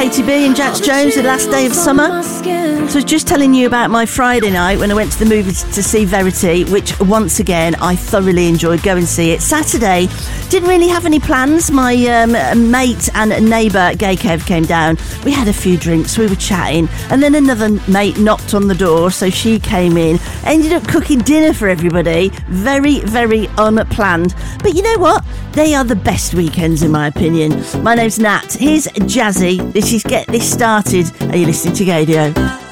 Katie B and Jax Jones, The Last Day of Summer. So I was just telling you about my Friday night when I went to the movies to see Verity, which once again I thoroughly enjoyed. Go and see it. Saturday, didn't really have any plans. My mate and neighbour Gay Kev came down. We had a few drinks, we were chatting, and then another mate knocked on the door, so she came in, ended up cooking dinner for everybody. Very, very unplanned. But you know what? They are the best weekends in my opinion. My name's Nat. Here's Jazzy. This is Get This Started. Are you listening to Gadio?